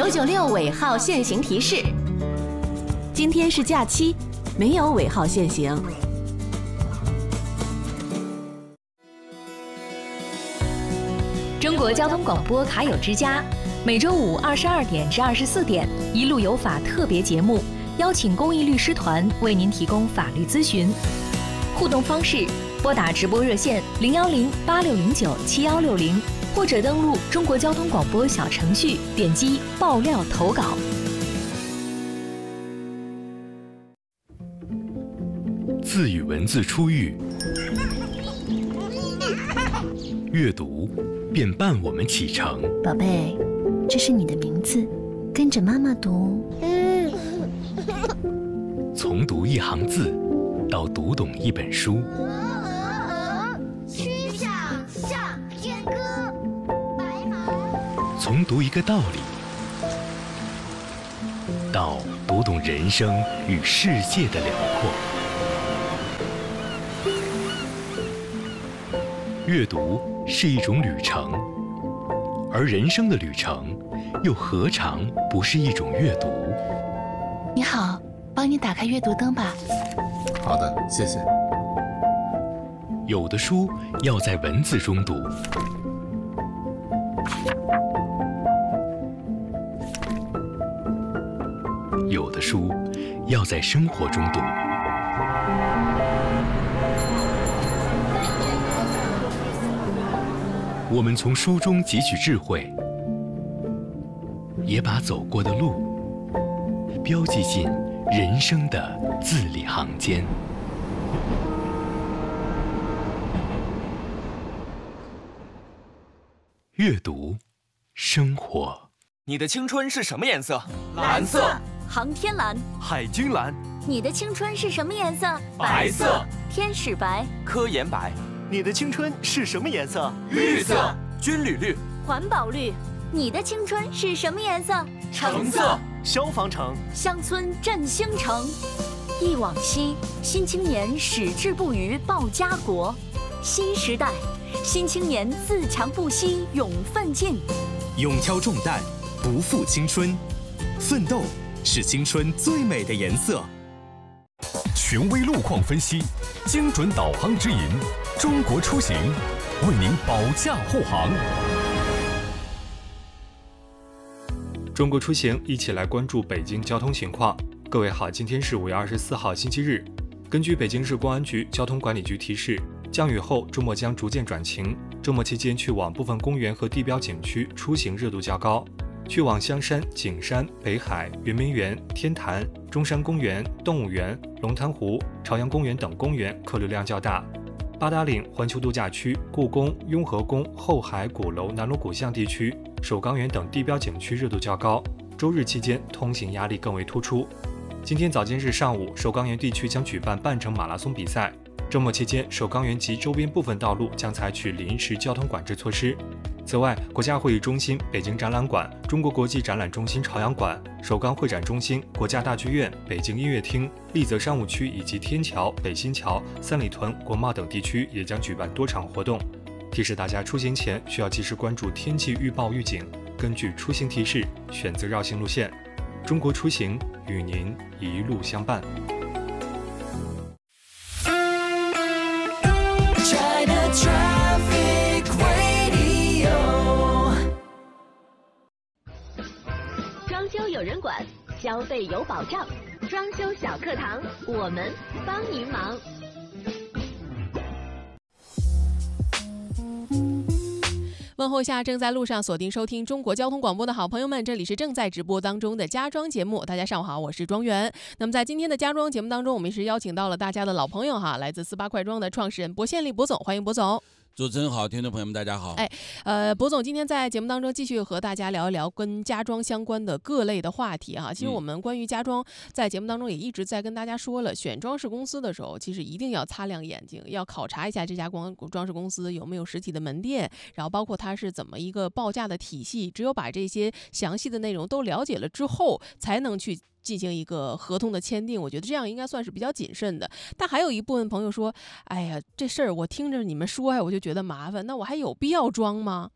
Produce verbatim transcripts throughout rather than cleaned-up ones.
九九六尾号限行提示：今天是假期，没有尾号限行。中国交通广播卡友之家，每周五二十二点至二十四点，一路有法特别节目，邀请公益律师团为您提供法律咨询。互动方式：拨打直播热线零幺零八六零九七幺六零，或者登录中国交通广播小程序，点击爆料投稿。 字与文字初遇，阅读便伴我们启程。 宝贝，这是你的名字，跟着妈妈读。 从读一行字到读懂一本书， 曲项向天歌，白马。 从读一个道理到读懂人生与世界的辽阔。阅读是一种旅程，而人生的旅程又何尝不是一种阅读？ 你好，帮你打开阅读灯吧。 好的，谢谢。 有的书要在文字中读，有的书要在生活中读。我们从书中汲取智慧，也把走过的路标记进人生的字里行间。阅读，生活。 你的青春是什么颜色？ 蓝色。 航天蓝。 海军蓝。 你的青春是什么颜色？ 白色。 天使白。 科研白。 你的青春是什么颜色？ 绿色。 军旅绿。 环保绿。你的青春是什么颜色？ 橙色。 消防橙。 乡村振兴城。忆往昔，新青年矢志不渝报家国。新时代，新青年自强不息勇奋进。 勇挑重担，不负青春。奋斗是青春最美的颜色。 权威路况分析，精准导航指引，中国出行为您保驾护航。 中国出行一起来关注北京交通情况。各位好，今天是五月二十四号星期日。根据北京市公安局交通管理局提示，降雨后周末将逐渐转晴，周末期间去往部分公园和地标景区出行热度较高。去往香山、景山、北海、圆明园、天坛、中山公园、动物园、龙潭湖、朝阳公园等公园客流量较大。八达岭环球度假区、故宫、雍和宫、后海、鼓楼、南锣鼓巷地区、首钢园等地标景区热度较高，周日期间通行压力更为突出。今天早间日上午，首钢园地区将举办半程马拉松比赛。周末期间，首钢园及周边部分道路将采取临时交通管制措施。此外，国家会议中心、北京展览馆、中国国际展览中心朝阳馆、首钢会展中心、国家大剧院、北京音乐厅、丽泽商务区以及天桥、北新桥、三里屯、国贸等地区也将举办多场活动。提示大家出行前需要及时关注天气预报预警，根据出行提示选择绕行路线。中国出行与您一路相伴。 装修有人管，消费有保障，装修小课堂，我们帮您忙。 问候下正在路上锁定收听中国交通广播的好朋友们，这里是正在直播当中的家装节目。大家上午好，我是庄园。那么在今天的家装节目当中，我们是邀请到了大家的老朋友哈，来自四八快装的创始人薄宪利薄总，欢迎薄总。 主持人好，听众朋友们大家好。 哎，呃，薄总今天在节目当中继续和大家聊一聊跟家装相关的各类的话题哈。其实我们关于家装在节目当中也一直在跟大家说了，选装饰公司的时候，其实一定要擦亮眼睛，要考察一下这家光装饰公司有没有实体的门店，然后包括它是怎么一个报价的体系。只有把这些详细的内容都了解了之后，才能去进行一个合同的签订，我觉得这样应该算是比较谨慎的。但还有一部分朋友说，哎呀，这事儿我听着你们说呀，我就觉得麻烦，那我还有必要装吗？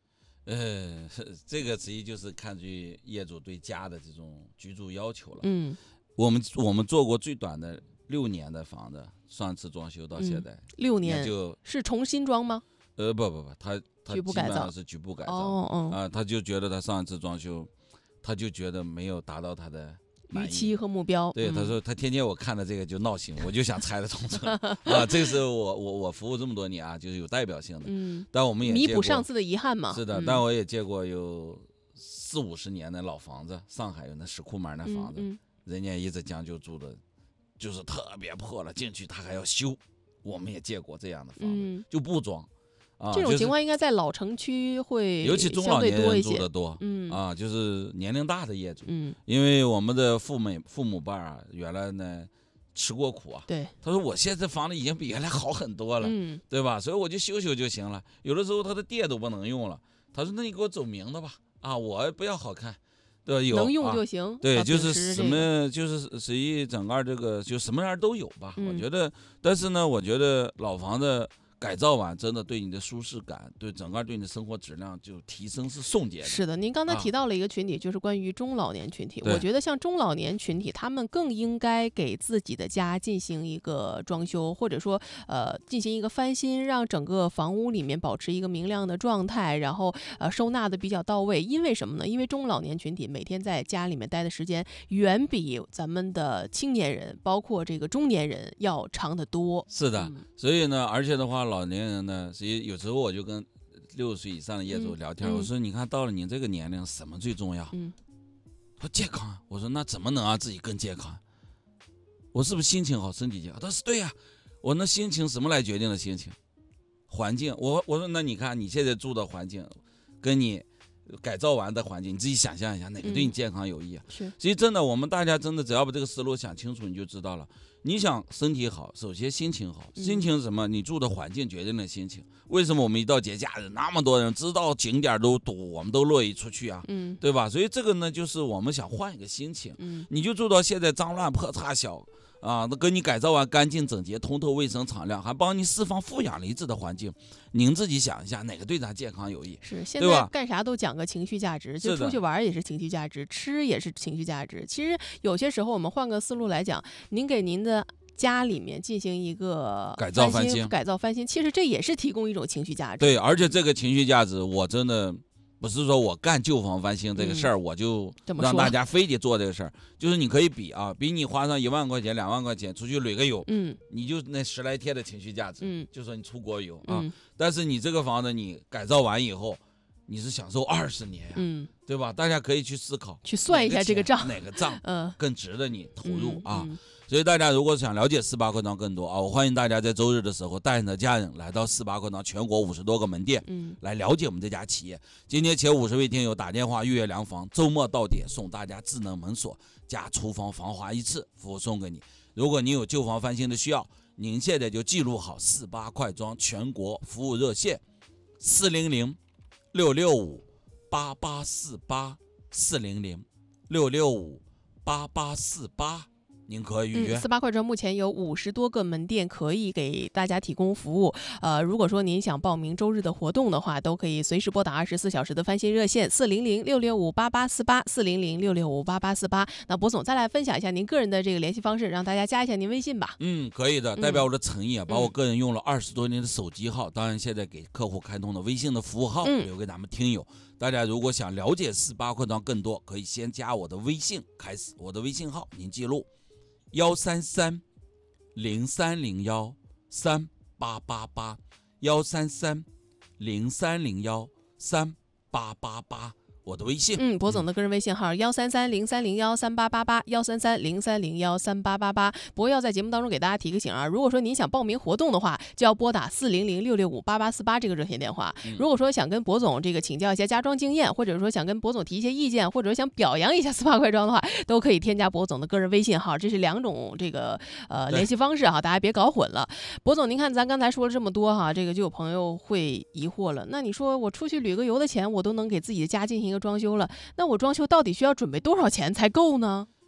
呃，这个实际就是看据业主对家的这种居住要求了。 嗯， 我们我们做过最短的六年的房子，上次装修到现在、嗯、 六年， 就是重新装吗？ 呃，不不不，他他局部改造是局部改造。 哦哦啊，他就觉得他上一次装修，他就觉得没有达到他的预期和目标。 对， 嗯、 他说他天天我看了这个就闹心，我就想拆了重车啊。这是我我我服务这么多年啊，就是有代表性的。 嗯， 但我们也弥补上次的遗憾嘛。 是的， 嗯、 但我也借过有四五十年的老房子，上海有那石库门那房子， 嗯嗯、 人家一直将就住的，就是特别破了，进去他还要修。我们也借过这样的房子， 嗯、 就不装。啊、 这种情况应该在老城区会尤其中老年人住的多， 嗯啊，就是年龄大的业主， 嗯， 因为我们的父母父母辈啊，原来呢吃过苦啊， 对， 他说我现在房子已经比原来好很多了， 嗯， 对吧？所以我就修修就行了，有的时候他的电都不能用了，他说那你给我走明的吧，啊，我不要好看，对吧？有能用就行， 啊、对， 啊、 就是什么， 这个、 就是实际整个这个就什么样都有吧， 嗯、 我觉得，但是呢，我觉得老房子改造完真的对你的舒适感，对整个对你的生活质量就提升是送节的。 是的，您刚才提到了一个群体，啊、就是关于中老年群体。我觉得像中老年群体，他们更应该给自己的家进行一个装修，或者说呃进行一个翻新，让整个房屋里面保持一个明亮的状态，然后呃收纳的比较到位。因为什么呢？因为中老年群体每天在家里面待的时间远比咱们的青年人，包括这个中年人要长得多。 是的， 嗯、 所以呢，而且的话。老年人呢，所以有时候我就跟六十岁以上的业主聊天， 嗯、 我说：“你看到了你这个年龄，什么最重要？” 嗯， 说健康。我说：“那怎么能让自己更健康？我是不是心情好，身体健康？”他说：“对呀、啊。”我那心情什么来决定的心情？环境。我我说：“那你看你现在住的环境，跟你改造完的环境，你自己想象一下，哪个对你健康有益啊？” 嗯、是。 所以真的，我们大家真的只要把这个思路想清楚，你就知道了。你想身体好，首先心情好。心情是什么？你住的环境决定了心情。为什么我们一到节假日，那么多人知道景点都堵，我们都乐意出去啊？ 嗯， 对吧？所以这个呢，就是我们想换一个心情。 嗯， 你就住到现在脏乱破差小啊，那跟你改造完干净整洁、通透、卫生、敞亮，还帮你释放负氧离子的环境，您自己想一下，哪个对咱健康有益？ 是，现在干啥都讲个情绪价值，就出去玩也是情绪价值，吃也是情绪价值。其实有些时候我们换个思路来讲，您给您的家里面进行一个改造翻新， 改造翻新，其实这也是提供一种情绪价值。 对，而且这个情绪价值，我真的不是说我干旧房翻新这个事儿、 嗯， 我就让大家非得做这个事儿，就是你可以比啊，比你花上一万块钱、两万块钱出去旅个游， 嗯， 你就那十来天的情绪价值， 嗯， 就说你出国游啊、 嗯， 但是你这个房子你改造完以后，你是享受二十年呀、啊， 嗯， 对吧？大家可以去思考， 去算一下这个账， 哪个账嗯更值得你投入、 嗯、 啊？ 嗯所以大家如果想了解四八课堂更多啊，我欢迎大家在周日的时候带你的家人来到四八课堂全国五十多个门店， 嗯， 来了解我们这家企业。今天前五十位听友打电话预约量房，周末到点送大家智能门锁加厨房防滑一次服务送给你。如果您有旧房翻新的需要，您现在就记录好四八快装全国服务热线四零零六六五八八四八四零零六六五八八四八。您可以预约。 嗯、四八快装目前有五十多个门店可以给大家提供服务。呃，如果说您想报名周日的活动的话，都可以随时拨打二十四小时的翻新热线四零零六六五八八四八四零零六六五八八四八。那博总再来分享一下您个人的这个联系方式，让大家加一下您微信吧。 嗯，可以的，代表我的诚意啊， 嗯、 把我个人用了二十多年的手机号，当然现在给客户开通的微信的服务号、 嗯、 留给咱们听友。大家如果想了解四八快装更多，可以先加我的微信开始，我的微信号您记录。幺三三零三零幺三八八八，幺三三零三零幺三八八八，我的微信。 嗯，博总的个人微信号幺三三零三零幺三八八八，幺三三零三零幺三八八八。不过要在节目当中给大家提个醒啊，如果说您想报名活动的话，就要拨打四零零六六五八八四八这个热线电话。 嗯、 如果说想跟博总这个请教一些家装经验，或者说想跟博总提一些意见，或者说想表扬一下四八快装的话，都可以添加博总的个人微信号。这是两种这个呃联系方式哈，大家别搞混了。博总，您看咱刚才说了这么多哈，这个就有朋友会疑惑了，那你说我出去旅个游的钱，我都能给自己的家进行一个装修了，那我装修到底需要准备多少钱才够呢？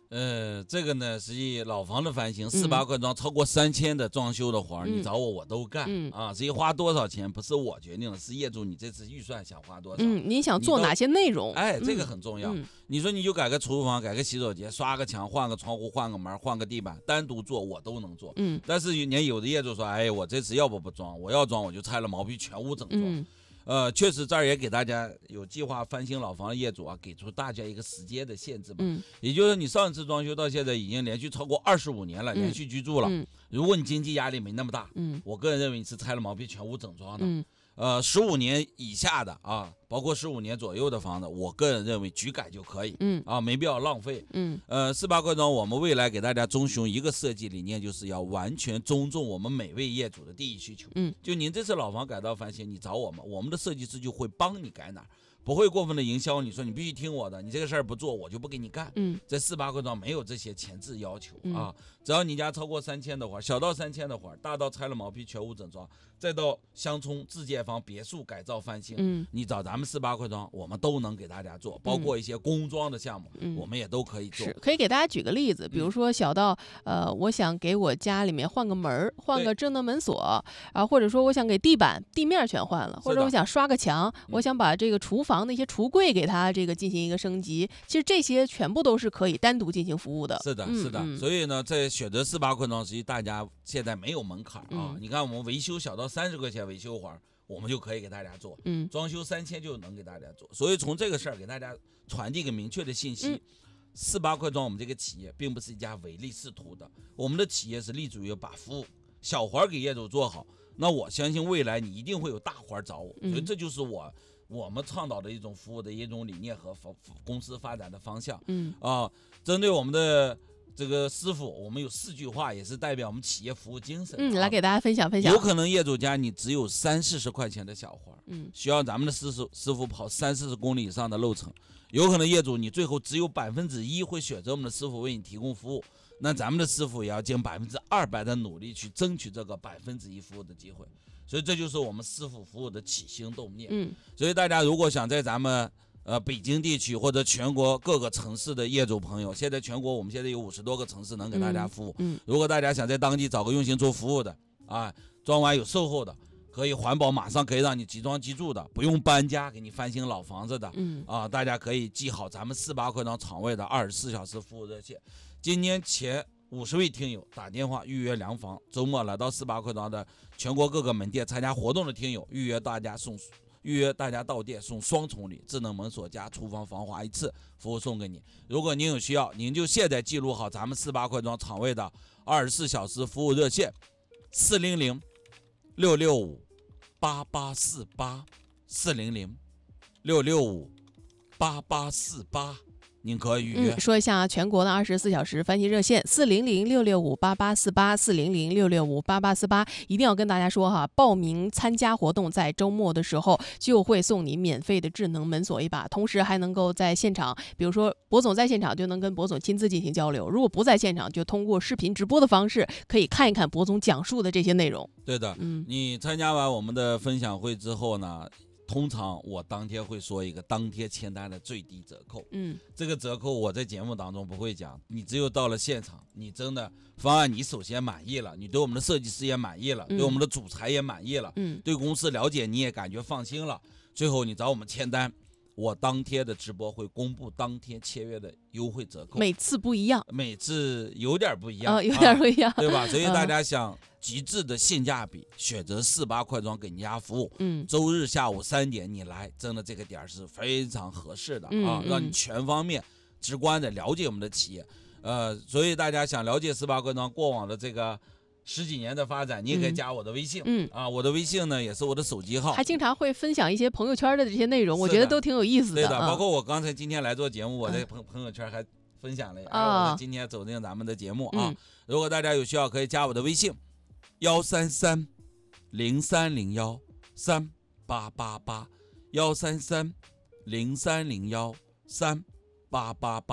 呃，这个呢，实际老房的翻新，四八块装超过三千的装修的活儿，嗯、你找我我都干、嗯、啊。至于花多少钱，不是我决定的，是业主你这次预算想花多少。 嗯，你想做哪些内容？ 哎，这个很重要。嗯、你说你就改个厨房，改个洗手间，刷个墙，换个窗户，换个门，换个地板，单独做我都能做。嗯，但是年有的业主说，哎，我这次要不不装，我要装我就拆了毛坯，全屋整装。嗯呃，确实这儿也给大家有计划翻新老房的业主啊，给出大家一个时间的限制嘛。嗯，也就是你上一次装修到现在已经连续超过二十五年了，嗯、连续居住了。嗯，如果你经济压力没那么大，嗯，我个人认为你是拆了毛坯全屋整装的。嗯，呃，十五年以下的啊，包括十五年左右的房子，我个人认为局改就可以。嗯，啊，没必要浪费。嗯，呃，四八块装我们未来给大家遵循一个设计理念，就是要完全尊重我们每位业主的第一需求。嗯，就您这次老房改造翻新，你找我们，我们的设计师就会帮你改哪儿。不会过分的营销，你说你必须听我的，你这个事儿不做，我就不给你干。嗯，在四八块装没有这些前置要求、嗯、啊，只要你家超过三千的活，小到三千的活，大到拆了毛坯全屋整装，再到乡村自建房别墅改造翻新，嗯，你找咱们四八块装，我们都能给大家做，包括一些工装的项目，嗯、我们也都可以做。 是，可以给大家举个例子，比如说小到、嗯、呃，我想给我家里面换个门，换个智能门锁啊，或者说我想给地板地面全换了，或者我想刷个墙，嗯、我想把这个厨房的一些橱柜给它这个进行一个升级，其实这些全部都是可以单独进行服务的。 是的，嗯、是的、嗯。所以呢，在选择四八块装，实际大家现在没有门槛啊。嗯、你看，我们维修小到三十块钱维修活，我们就可以给大家做。嗯，装修三千就能给大家做。所以从这个事儿给大家传递一个明确的信息。嗯，四八块装，我们这个企业并不是一家唯利是图的，我们的企业是立足于把服务小活给业主做好。那我相信未来你一定会有大活找我，所以这就是我。我们倡导的一种服务的一种理念和公司发展的方向。嗯啊，针对我们的这个师傅，我们有四句话，也是代表我们企业服务精神。 嗯，来给大家分享分享。 有可能业主家你只有三四十块钱的小活，嗯，需要咱们的师傅师傅跑三四十公里以上的路程。有可能业主你最后只有百分之一会选择我们的师傅为你提供服务，那咱们的师傅也要尽百分之二百的努力去争取这个百分之一服务的机会。所以这就是我们师傅服务的起心动念。嗯，所以大家如果想在咱们呃北京地区或者全国各个城市的业主朋友，现在全国我们现在有五十多个城市能给大家服务。嗯，如果大家想在当地找个用心做服务的啊，装完有售后的，可以环保，马上可以让你即装即住的，不用搬家，给你翻新老房子的。嗯，啊，大家可以记好咱们四八块装场外的二十四小时服务热线。今年前五十位听友打电话预约量房，周末来到四八块装的全国各个门店参加活动的听友，预约大家送预约大家到店送双重礼，智能门锁加厨房防滑一次服务送给你。如果您有需要，您就现在记录好咱们四八块装场外的二十四小时服务热线：四零零六六五八八四八四零零六六五八八四八。您可以预约、 嗯、说一下全国的二十四小时翻新热线四零零六六五八八四八四零零六六五八八四八，一定要跟大家说哈，报名参加活动在周末的时候就会送你免费的智能门锁一把，同时还能够在现场，比如说博总在现场就能跟博总亲自进行交流，如果不在现场就通过视频直播的方式可以看一看博总讲述的这些内容。 对的，嗯，你参加完我们的分享会之后呢，通常我当天会说一个当天签单的最低折扣。嗯，这个折扣我在节目当中不会讲，你只有到了现场，你真的方案你首先满意了，你对我们的设计师也满意了、嗯、对我们的主材也满意了，嗯，对公司了解你也感觉放心了，最后你找我们签单，我当天的直播会公布当天签约的优惠折扣， 每次不一样， 每次有点不一样、 哦、有点不一样、 啊、对吧？所以大家想极致的性价比，选择四八块装给你家服务。嗯，周日下午三点你来，真的这个点是非常合适的、嗯、啊，让你全方面直观的了解我们的企业。呃，所以大家想了解四八块装过往的这个十几年的发展，你也可以加我的微信。嗯啊，我的微信呢也是我的手机号， 还经常会分享一些朋友圈的这些内容，我觉得都挺有意思的。 对的，嗯、包括我刚才今天来做节目，我在朋朋友圈还分享了，哎、啊，我今天走进咱们的节目啊、嗯。如果大家有需要，可以加我的微信。幺三三零三零幺三八八八，幺三三零三零幺三八八八，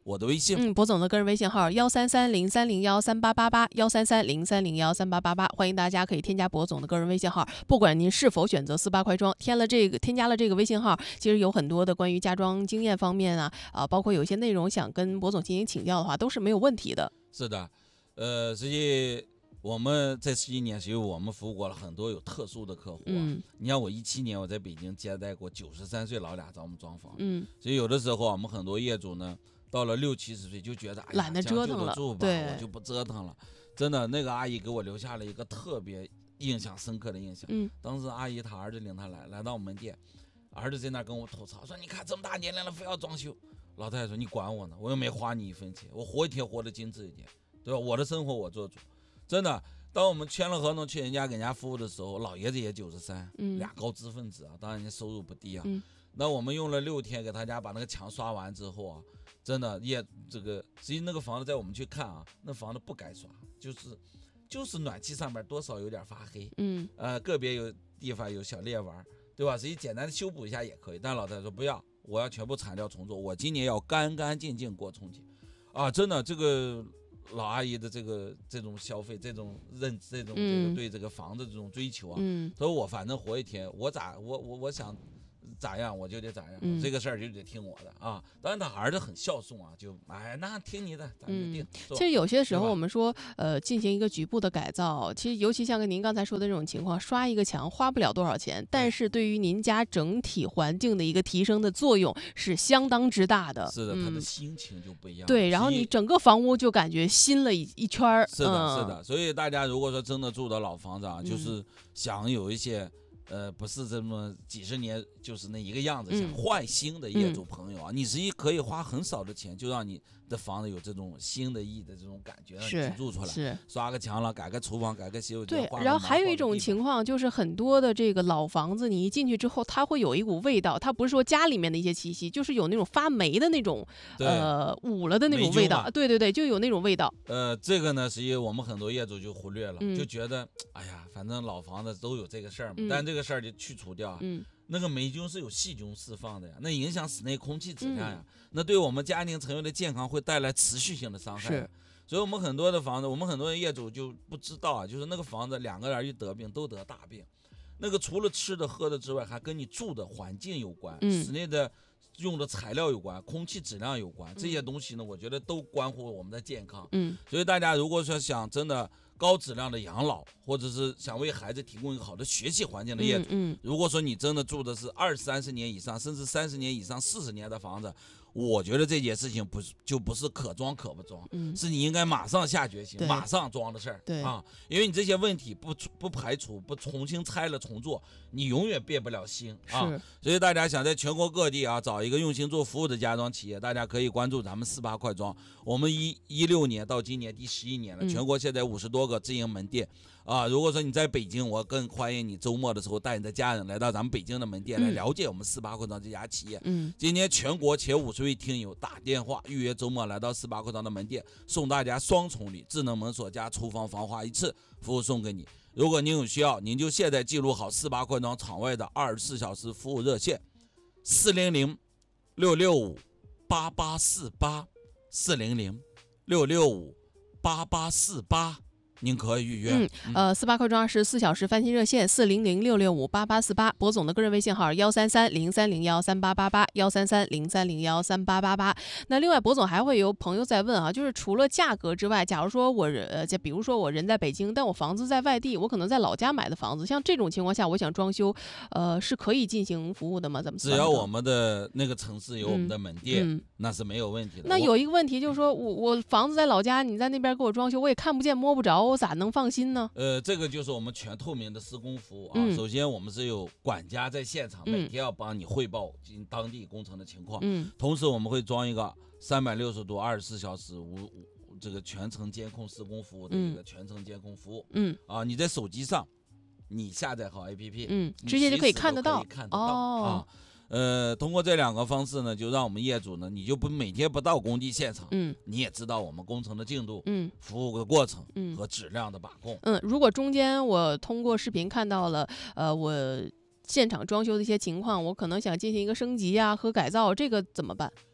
我的微信。 嗯，博总的个人微信号幺三三零三零幺三八八八幺三三零三零幺三八八八，欢迎大家可以添加博总的个人微信号。不管您是否选择四八快装，添了这个添加了这个微信号，其实有很多的关于家装经验方面啊啊，包括有一些内容想跟博总进行请教的话，都是没有问题的。 是的，呃，实际我们这十几年，其实我们服务过了很多有特殊的客户、啊。 嗯， 你像我一七年我在北京接待过九十三岁老俩找我们装房。 嗯， 所以有的时候我们很多业主呢，到了六七十岁就觉得懒得折腾了， 对，我就不折腾了。真的，那个阿姨给我留下了一个特别印象深刻的印象。 嗯， 当时阿姨她儿子领她来，来到我们门店，儿子在那跟我吐槽说：“你看这么大年龄了，非要装修。”老太太说：“你管我呢，我又没花你一分钱，我活一天活得精致一点，对吧？我的生活我做主。”真的。当我们签了合同去人家给人家服务的时候，老爷子也九十三，俩高知分子啊，当然人家收入不低啊。 嗯、 那我们用了六天给他家把那个墙刷完之后啊，真的也这个，实际那个房子在我们去看啊，那房子不该刷，就是就是暖气上面多少有点发黑， 嗯， 呃，个别有地方有小裂纹，对吧？实际简单的修补一下也可以，但老太太说不要，我要全部铲掉重做，我今年要干干净净过春节，啊，真的这个。老阿姨的这个这种消费，这种认这种这个对这个房子这种追求啊， 嗯， 所以我反正活一天，我咋我我我想咋样我就得咋样，嗯、这个事儿就得听我的啊。当然他儿子很孝顺啊，就哎那听你的，咱就定。 嗯、其实有些时候我们说呃进行一个局部的改造，其实尤其像跟您刚才说的这种情况，刷一个墙花不了多少钱，但是对于您家整体环境的一个提升的作用是相当之大的。 是的， 嗯、 他的心情就不一样。 对，然后你整个房屋就感觉新了一一圈儿。 是的， 嗯、 是的。所以大家如果说真的住的老房子啊，嗯、就是想有一些。呃，不是这么几十年就是那一个样子， 嗯、 想换新的业主朋友啊，嗯、你实际可以花很少的钱，就让你的房子有这种新的意的这种感觉，让你居住出来。 是刷个墙了，改个厨房，改个洗手间。 对，然后还有一种情况就是很多的这个老房子，你一进去之后，它会有一股味道，它不是说家里面的一些气息，就是有那种发霉的那种呃捂了的那种味道。对对对，就有那种味道。 呃，这个呢，实际我们很多业主就忽略了， 嗯、 就觉得哎呀，反正老房子都有这个事儿嘛， 嗯、 但这个事儿就去除掉。 嗯， 那个霉菌是有细菌释放的呀，那影响室内空气质量呀，嗯、那对我们家庭成员的健康会带来持续性的伤害。 是， 所以我们很多的房子，我们很多的业主就不知道啊，就是那个房子两个人一得病都得大病，那个除了吃的喝的之外，还跟你住的环境有关， 嗯、 室内的用的材料有关，空气质量有关，这些东西呢，我觉得都关乎我们的健康。 嗯， 所以大家如果说想真的高质量的养老，或者是想为孩子提供一个好的学习环境的业主， 嗯嗯、 如果说你真的住的是二三十年以上，甚至三十年以上、四十年的房子，我觉得这件事情不是就不是可装可不装， 嗯、 是你应该马上下决心、马上装的事儿。 对啊，因为你这些问题不不排除、不重新拆了重做，你永远变不了新啊。所以大家想在全国各地啊找一个用心做服务的家装企业，大家可以关注咱们四八快装。我们一一六年到今年第十一年了， 嗯、 全国现在五十多个直营门店。啊，如果说你在北京，我更欢迎你周末的时候带你的家人来到咱们北京的门店， 嗯、 来了解我们四八快装这家企业。 嗯， 今年全国前五十位听友打电话预约周末来到四八快装的门店，送大家双重礼：智能门锁加厨房防滑一次，服务送给你。如果您有需要，您就现在记录好四八快装场外的二十四小时服务热线：四零零六六五八八四八，四零零六六五八八四八。您可以预约。 嗯，呃，四八快装二十四小时翻新热线四零零六六五八八四八，博总的个人微信号幺三三零三零幺三八八八幺三三零三零幺三八八八。那另外，博总还会有朋友在问啊，就是除了价格之外，假如说我人呃，比如说我人在北京，但我房子在外地，我可能在老家买的房子，像这种情况下，我想装修，呃，是可以进行服务的吗？怎么？ 只要我们的那个城市有我们的门店， 嗯嗯、 那是没有问题的。 那有一个问题就是说我我房子在老家，你在那边给我装修，我也看不见摸不着，我咋能放心呢？ 呃，这个就是我们全透明的施工服务啊。 嗯、 首先，我们是有管家在现场， 嗯、 每天要帮你汇报进当地工程的情况。 嗯， 同时我们会装一个三百六十度、二十四小时无无这个全程监控施工服务的一个全程监控服务。 嗯， 啊，你在手机上，你下载好 A P P， 嗯，直接就可以看得到， 看得到哦。 啊。呃，通过这两个方式呢，就让我们业主呢，你就不每天不到工地现场， 嗯， 你也知道我们工程的进度， 嗯， 服务的过程， 嗯， 和质量的把控， 嗯，如果中间我通过视频看到了，呃，我现场装修的一些情况，我可能想进行一个升级啊和改造，这个怎么办？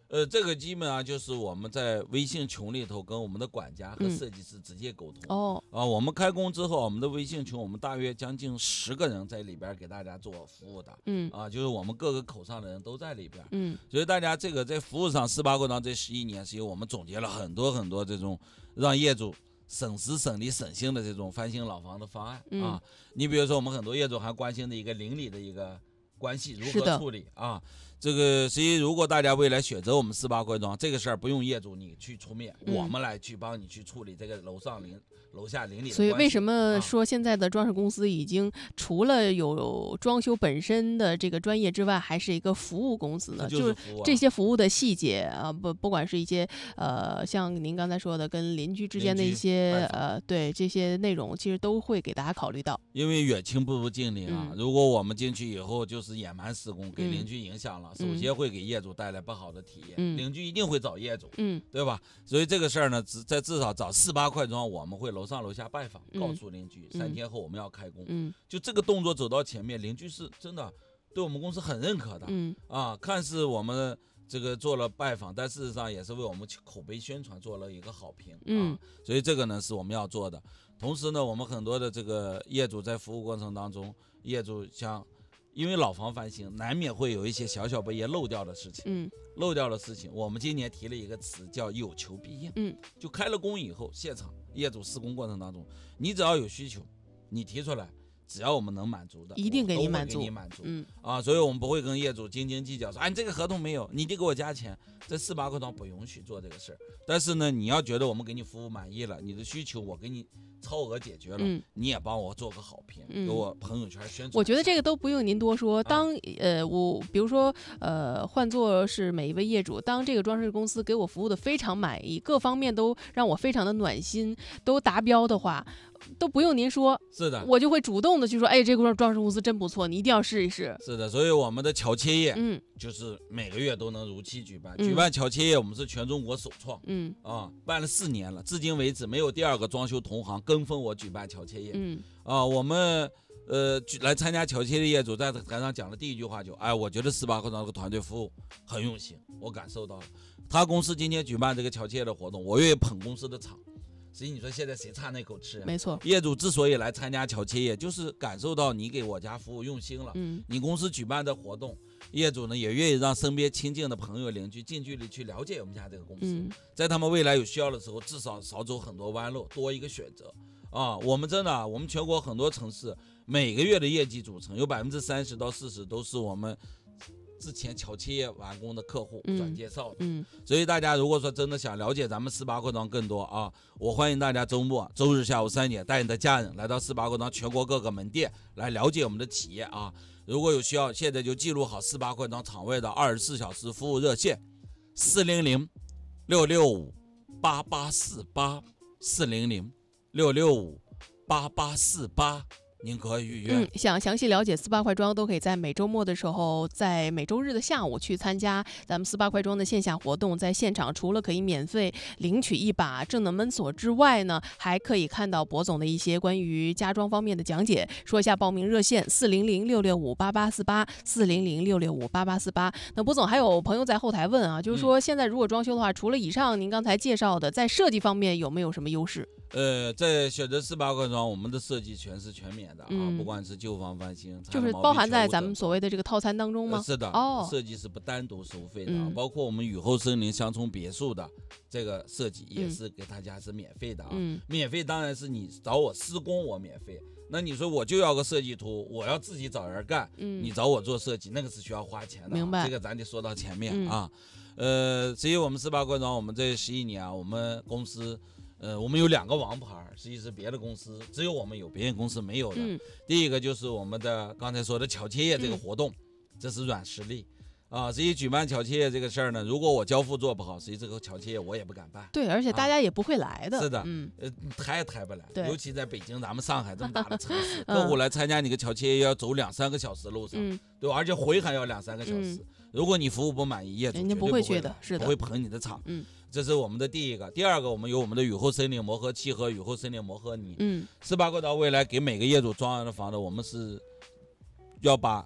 呃，这个基本上就是我们在微信群里头跟我们的管家和设计师直接沟通。 哦、 嗯，啊，我们开工之后，我们的微信群我们大约将近十个人在里边给大家做服务的。 嗯， 啊，就是我们各个口上的人都在里边。 嗯， 所以大家这个在服务上，四八过堂这十一年，是由我们总结了很多很多这种让业主省时省力省心的这种翻新老房的方案、嗯、啊。你比如说，我们很多业主还关心的一个邻里的一个关系如何处理啊。这个所以如果大家未来选择我们四八快装，这个事儿不用业主你去出面、嗯，我们来去帮你去处理这个楼上邻楼下邻里的关系。 所以为什么说现在的装饰公司已经除了有装修本身的这个专业之外，还是一个服务公司呢？ 就是、 啊、这些服务的细节啊，不不管是一些呃像您刚才说的跟邻居之间的一些呃对这些内容，其实都会给大家考虑到。 因为远亲不如近邻啊、嗯，如果我们进去以后就是野蛮施工，给邻居影响了。嗯，首先会给业主带来不好的体验，嗯、邻居一定会找业主， 嗯， 对吧？所以这个事儿呢，在至少找四八快装，我们会楼上楼下拜访， 嗯、 告诉邻居、嗯、三天后我们要开工， 嗯， 就这个动作走到前面，邻居是真的对我们公司很认可的， 嗯啊，看似我们这个做了拜访，但事实上也是为我们口碑宣传做了一个好评， 嗯， 啊，所以这个呢是我们要做的。同时呢，我们很多的这个业主在服务过程当中，业主像。因为老房翻新，难免会有一些小小被业漏掉的事情。 嗯， 漏掉的事情，我们今年提了一个词叫有求必应。 嗯， 就开了工以后，现场业主施工过程当中，你只要有需求，你提出来，只要我们能满足的， 一定给你满足。 给你满足。 嗯啊，所以我们不会跟业主斤斤计较，说，哎，你这个合同没有，你得给我加钱。这四八快装不允许做这个事儿。但是呢，你要觉得我们给你服务满意了，你的需求我给你超额解决了， 嗯、 你也帮我做个好评， 嗯、 给我朋友圈宣传。 我觉得这个都不用您多说。当呃我比如说呃换作是每一位业主，当这个装饰公司给我服务的非常满意，各方面都让我非常的暖心，都达标的话，都不用您说， 是的， 我就会主动的去说，哎，这个装饰公司真不错，你一定要试一试。 是的，所以我们的乔切业， 嗯， 就是每个月都能如期举办。 嗯、 举办乔切业，我们是全中国首创， 嗯啊，办了四年了，至今为止没有第二个装修同行跟风我举办乔切业， 嗯啊，我们呃来参加乔切的业主在台上讲的第一句话就，哎，我觉得四八快装这个团队服务很用心，我感受到了。他公司今天举办这个乔切的活动，我愿意捧公司的场。所以你说现在谁差那口气、啊？ 没错， 业主之所以来参加乔切业，就是感受到你给我家服务用心了。 嗯， 你公司举办的活动，业主呢也愿意让身边亲近的朋友、邻居近距离去了解我们家这个公司， 嗯、 在他们未来有需要的时候，至少少走很多弯路，多一个选择。啊，我们真的、啊，我们全国很多城市每个月的业绩组成有百分之三十到四十都是我们之前乔切业完工的客户转介绍的， 嗯， 所以大家如果说真的想了解咱们四八快装更多啊，我欢迎大家周末周日下午三点带你的家人来到四八快装全国各个门店来了解我们的企业啊。如果有需要，现在就记录好四八快装场外的二十四小时服务热线：四零零六六五八八四八四零零六六五八八四八。您可以预约。 嗯，想详细了解四八快装，都可以在每周末的时候，在每周日的下午去参加咱们四八快装的线下活动。在现场，除了可以免费领取一把智能门锁之外呢，还可以看到博总的一些关于家装方面的讲解。说一下报名热线：四零零六六五八八四八，四零零六六五八八四八。那博总还有朋友在后台问啊，就是说现在如果装修的话，除了以上您刚才介绍的，在设计方面有没有什么优势？ 呃，在选择四八快装，我们的设计全是全免的啊， 嗯、 不管是旧房翻新， 就是包含在咱们所谓的这个套餐当中吗？ 呃、是的， 哦， 设计是不单独收费的、啊嗯， 包括我们雨后森林乡村别墅的这个设计也是给大家是免费的啊。 嗯， 免费当然是你找我施工我免费，那你说我就要个设计图，我要自己找人干， 嗯， 你找我做设计那个是需要花钱的、啊， 明白？ 这个咱得说到前面、 嗯、 啊。呃，至于我们四八快装，我们这十一年啊，我们公司。呃，我们有两个王牌，实际是别的公司只有我们有，别人公司没有的。 嗯、 第一个就是我们的刚才说的乔切业这个活动，嗯、这是软实力啊。实际举办乔切业这个事儿呢，如果我交付做不好，实际这个乔切业我也不敢办。 对，而且大家也不会来的。 啊、是的， 嗯， 呃，抬也抬不来，尤其在北京咱们上海这么大的城市， 嗯、 客户来参加你个乔切业要走两三个小时路上， 嗯、 对吧？而且回还要两三个小时。 嗯、 如果你服务不满意，业主人家不会去的，是的， 不会捧你的场。 嗯。 这是我们的第一个，第二个，我们有我们的雨后森林磨合漆和雨后森林磨合泥。 嗯， 四八快装未来给每个业主装完的房子，我们是要把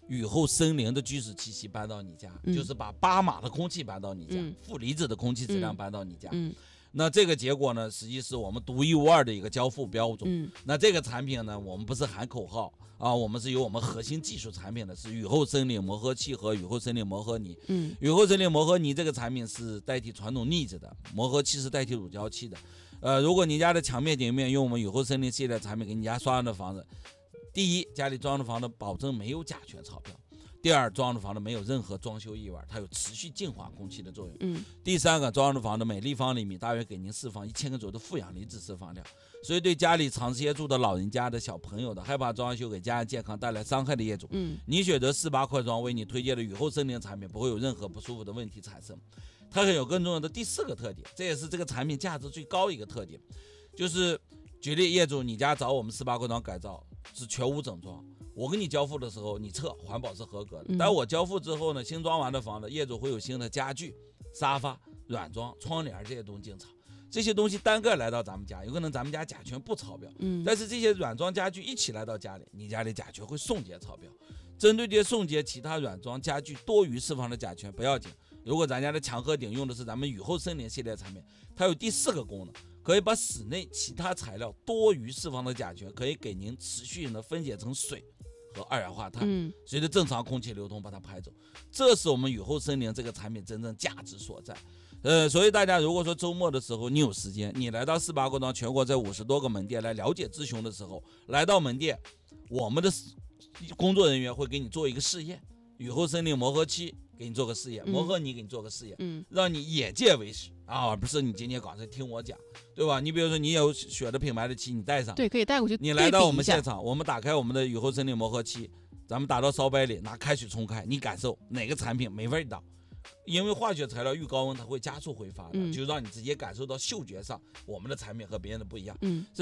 雨后森林的居室气息搬到你家， 嗯、 就是把巴马的空气搬到你家， 嗯、 负离子的空气质量搬到你家。 嗯， 那这个结果呢，实际是我们独一无二的一个交付标准。 嗯， 那这个产品呢，我们不是喊口号啊，我们是有我们核心技术产品的，是雨后森林磨合器和雨后森林磨合泥。 嗯， 雨后森林磨合泥这个产品是代替传统腻子的，磨合器是代替乳胶器的。呃，如果你家的墙面顶面用我们雨后森林系列产品给你家刷上的房子，第一，家里装的房子保证没有甲醛超标；第二，装的房子没有任何装修异味，它有持续净化空气的作用。 嗯， 第三个，装的房子每立方厘米大约给您释放一千个左右的负氧离子释放量，所以对家里长时间住的老人家的小朋友的，害怕装修给家人健康带来伤害的业主， 嗯， 你选择四八快装为你推荐的雨后森林产品，不会有任何不舒服的问题产生。它还有更重要的第四个特点，这也是这个产品价值最高的一个特点，就是举例，业主你家找我们四八快装改造是全屋整装，我给你交付的时候你测环保是合格的， 嗯、 但我交付之后呢，新装完的房子业主会有新的家具、沙发、软装、窗帘这些东西进场，这些东西单个来到咱们家，有可能咱们家甲醛不超标， 嗯， 但是这些软装家具一起来到家里，你家里甲醛会送检超标。针对这些送检其他软装家具多余释放的甲醛不要紧，如果咱家的墙和顶用的是咱们雨后森林系列产品，它有第四个功能，可以把室内其他材料多余释放的甲醛可以给您持续的分解成水和二氧化碳， 嗯， 随着正常空气流通把它排走，这是我们雨后森林这个产品真正价值所在。呃，所以大家如果说周末的时候你有时间，你来到四八快装全国在五十多个门店来了解咨询的时候，来到门店，我们的工作人员会给你做一个试验，雨后森林磨合期给你做个试验，磨合泥给你做个试验， 嗯， 让你眼见为实啊，而不是你今天刚才听我讲，对吧？你比如说你有选的品牌的漆，你带上， 对，可以带过去。 你来到我们现场，我们打开我们的雨后森林磨合期，咱们打到烧杯里，拿开水冲开，你感受哪个产品没味道？因为化学材料遇高温它会加速挥发的， 嗯， 就让你直接感受到嗅觉上我们的产品和别人的不一样。 嗯。